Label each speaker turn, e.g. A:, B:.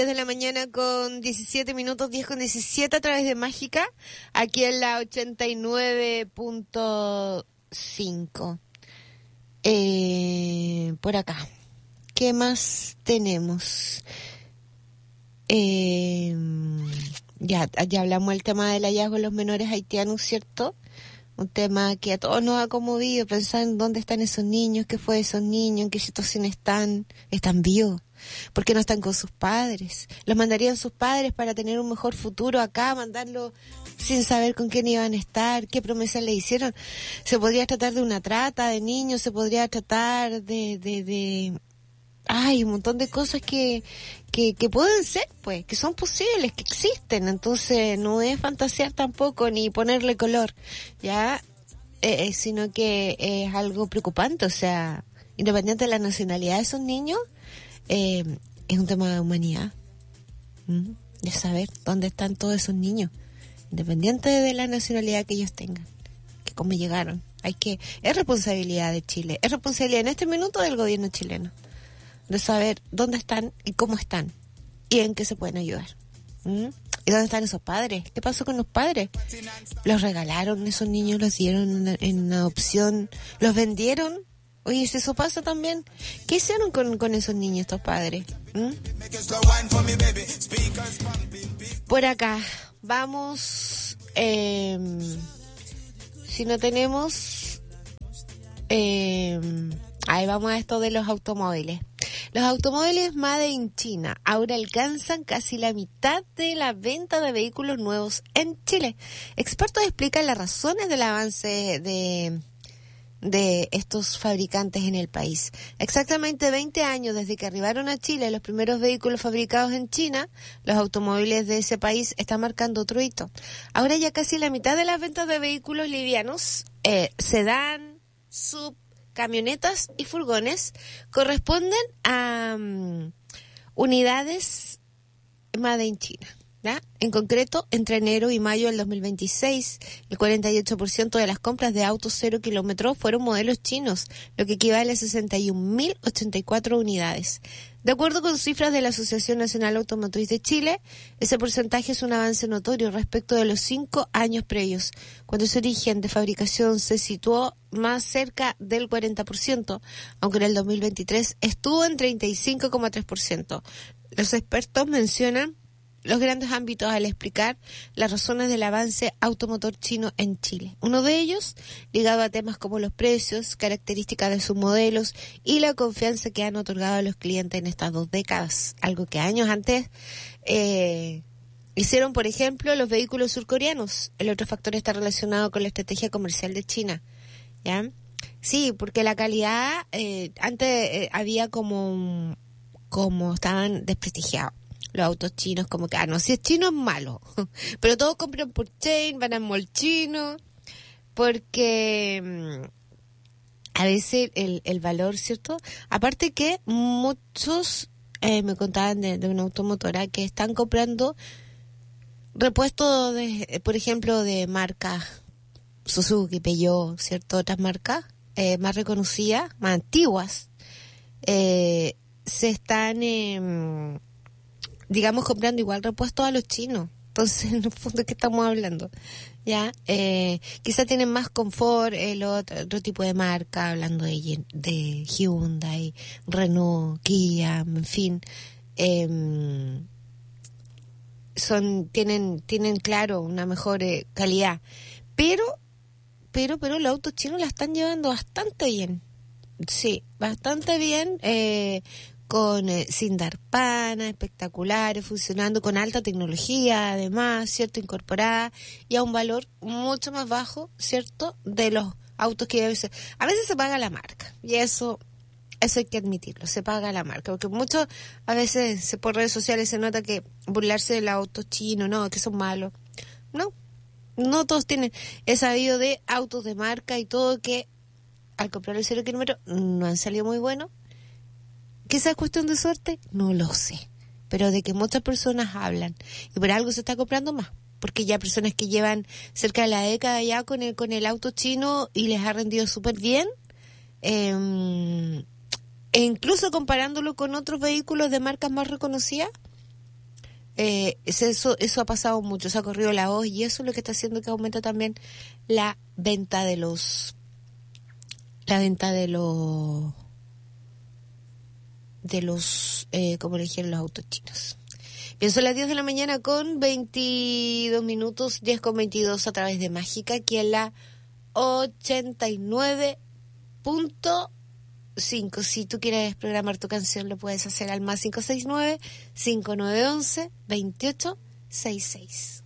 A: De la mañana con 17 minutos, 10 con 17 a través de Mágica, aquí en la 89.5. Por acá. ¿Qué más tenemos? Ya hablamos del tema del hallazgo de los menores haitianos, ¿cierto? Un tema que a todos nos ha conmovido, pensar en dónde están esos niños, qué fue de esos niños, en qué situación están vivos. ¿Por qué no están con sus padres? ¿Los mandarían sus padres para tener un mejor futuro acá, mandarlo sin saber con quién iban a estar? ¿Qué promesas le hicieron? Se podría tratar de una trata de niños, se podría tratar de hay un montón de cosas que pueden ser, pues, que son posibles, que existen. Entonces no es fantasear tampoco ni ponerle color, ¿ya? Sino que es algo preocupante. O sea, independiente de la nacionalidad de esos niños, es un tema de humanidad, de saber dónde están todos esos niños, independiente de la nacionalidad que ellos tengan, que cómo llegaron. Es responsabilidad de Chile, es responsabilidad en este minuto del gobierno chileno, de saber dónde están y cómo están y en qué se pueden ayudar. ¿Y dónde están esos padres? ¿Qué pasó con los padres? ¿Los regalaron esos niños? ¿Los dieron en adopción? ¿Los vendieron? Oye, si eso pasa también, ¿qué hicieron con esos niños, estos padres? Por acá, vamos, si no tenemos, ahí vamos a esto de los automóviles. Los automóviles Made in China ahora alcanzan casi la mitad de la venta de vehículos nuevos en Chile. Expertos explican las razones del avance de estos fabricantes en el país. Exactamente 20 años desde que arribaron a Chile los primeros vehículos fabricados en China, los automóviles de ese país están marcando otro hito. Ahora ya casi la mitad de las ventas de vehículos livianos, sedán, sub, camionetas y furgones corresponden a unidades Made in China, ¿ya? En concreto, entre enero y mayo del 2026, el 48% de las compras de autos 0 kilómetros fueron modelos chinos, lo que equivale a 61.084 unidades. De acuerdo con cifras de la Asociación Nacional Automotriz de Chile, ese porcentaje es un avance notorio respecto de los 5 años previos, cuando su origen de fabricación se situó más cerca del 40%, aunque en el 2023 estuvo en 35,3%. Los expertos mencionan los grandes ámbitos al explicar las razones del avance automotor chino en Chile. Uno de ellos, ligado a temas como los precios, características de sus modelos y la confianza que han otorgado a los clientes en estas 2 décadas. Algo que años antes hicieron, por ejemplo, los vehículos surcoreanos. El otro factor está relacionado con la estrategia comercial de China, ¿ya? Sí, porque la calidad antes había como estaban desprestigiados los autos chinos, como que, no, si es chino es malo. Pero todos compran por chain, van al mall chino, porque a veces el valor, ¿cierto? Aparte que muchos me contaban de una automotora que están comprando repuestos, por ejemplo, de marcas Suzuki, Peugeot, ¿cierto? Otras marcas más reconocidas, más antiguas, se están digamos, comprando igual repuestos a los chinos. Entonces, en el fondo, ¿de qué estamos hablando? Ya, quizá tienen más confort el otro tipo de marca, hablando de Hyundai, Renault, Kia, en fin. Tienen claro, una mejor calidad. Pero los autos chinos la están llevando bastante bien. Sí, bastante bien, sin dar pana, espectaculares, funcionando con alta tecnología, además, ¿cierto? Incorporada y a un valor mucho más bajo, ¿cierto? De los autos que a veces se paga la marca, y eso hay que admitirlo, se paga la marca, porque a veces por redes sociales se nota que burlarse de los autos chinos, no, que son malos. No todos tienen. He sabido de autos de marca y todo que al comprar el 0 kilómetro no han salido muy buenos. ¿Que esa es cuestión de suerte? No lo sé. Pero de que muchas personas hablan. Y por algo se está comprando más. Porque ya personas que llevan cerca de la década ya con el auto chino y les ha rendido súper bien. E incluso comparándolo con otros vehículos de marcas más reconocidas, Eso ha pasado mucho, se ha corrido la voz y eso es lo que está haciendo que aumente también la venta de los como le dijeron, los autos chinos. Bien, son las 10 de la mañana con 22 minutos, 10 con 22 a través de Mágica, aquí en la 89.5. Si tú quieres programar tu canción, lo puedes hacer al más 569-5911-2866.